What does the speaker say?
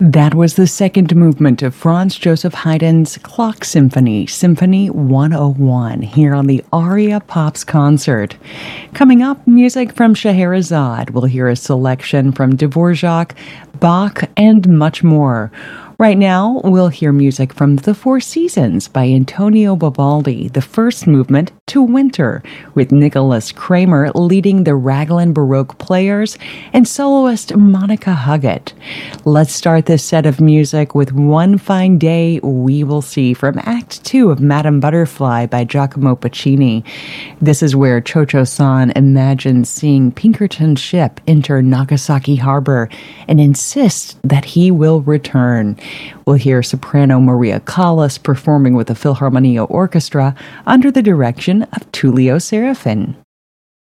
That was the second movement of Franz Joseph Haydn's Clock Symphony, Symphony 101, here on the Aria Pops concert. Coming up, music from Scheherazade. We'll hear a selection from Dvorak, Bach, and much more. Right now, we'll hear music from The Four Seasons by Antonio Vivaldi, the first movement to Winter, with Nicholas Kramer leading the Raglan Baroque players and soloist Monica Huggett. Let's start this set of music with One Fine Day We Will See from Act 2 of Madame Butterfly by Giacomo Puccini. This is where Cho-Cho-san imagines seeing Pinkerton's ship enter Nagasaki Harbor and insists that he will return. We'll hear soprano Maria Callas performing with the Philharmonia Orchestra under the direction of Tullio Serafin.